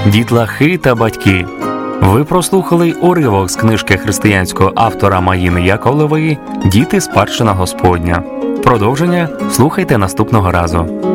Дітлахи та батьки. Ви прослухали уривок з книжки християнського автора Маїни Яковлевої «Діти – спадщина Господня». Продовження слухайте наступного разу.